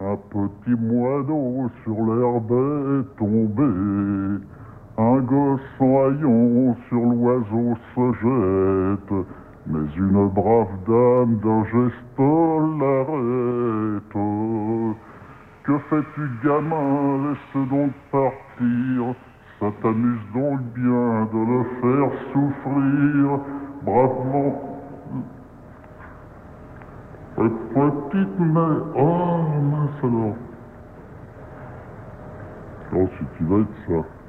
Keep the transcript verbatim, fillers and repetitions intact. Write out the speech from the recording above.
Un petit moineau sur l'herbe est tombé. Un gosse en haillons sur l'oiseau se jette. Mais une brave dame d'un geste l'arrête. Que fais-tu, gamin? Laisse donc partir. Ça t'amuse donc bien de le faire souffrir. Bravement. Et petite mais... Oh mince alors. Oh, si tu vas être ça.